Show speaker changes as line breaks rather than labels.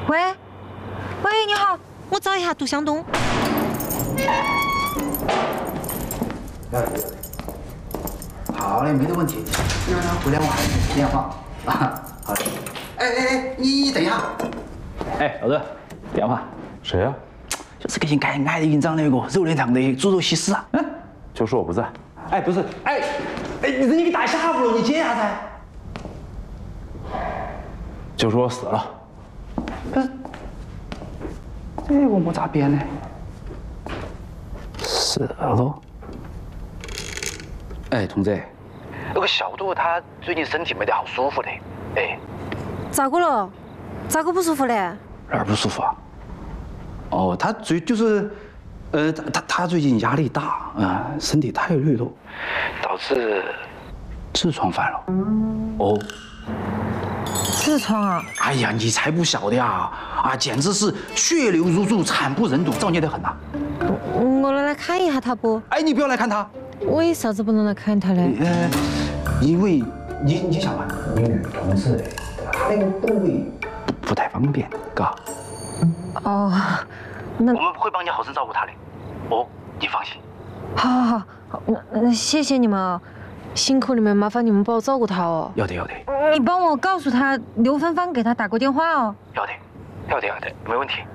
喂，喂，你好，我找一下杜湘东。
好嘞，没得问题。一会儿回来我还给你电话啊。好嘞。哎，你等一下。
哎，老子，电话。
谁呀？
就是个姓矮的营长那个肉脸烫的猪肉西施啊。嗯，
就说我不在。
哎，不是，哎，你给大下午了，你接啥子？
就说我死了。
不是，这个我咋编呢？死了。哎，童子，那个小杜他最近身体没得好舒服的，哎，
咋个了？咋个不舒服嘞？
哪儿不舒服啊？哦，他他最近压力大啊，身体太虚了，导致痔疮犯了。哦，
痔疮啊？
哎呀，你才不晓得呀！啊，简直是血流如注，惨不忍睹，造孽得很呐！
我来看一下他不？
哎，你不要来看他。
为啥子不能来看他嘞？
因为你想嘛，你女同事她那个部位不太方便，嘎。
哦，那
我们会帮你好生照顾她的。哦，你放心。
好，那谢谢你们啊，辛苦你们，麻烦你们帮我照顾他哦。
要得。
你帮我告诉他刘芬芳给他打过电话哦。
要得，没问题。